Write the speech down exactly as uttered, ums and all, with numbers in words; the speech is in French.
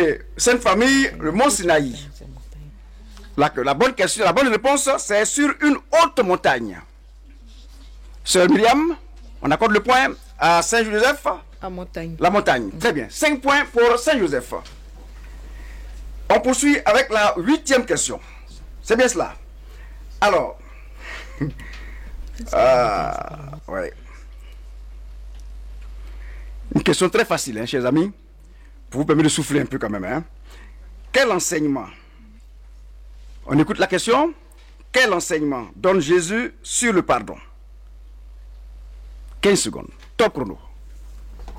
c'est Sainte Famille, le mont Sinaï. La, la bonne question, la bonne réponse, c'est sur une haute montagne. Sœur Myriam, on accorde le point à Saint-Joseph. La montagne. La montagne. Très bien. cinq points pour Saint-Joseph. On poursuit avec la huitième question. C'est bien cela. Alors. euh, ouais. Une question très facile, hein, chers amis. Pour vous permettre de souffler un peu quand même. Hein. Quel enseignement? On écoute la question. Quel enseignement donne Jésus sur le pardon? quinze secondes. Top chrono.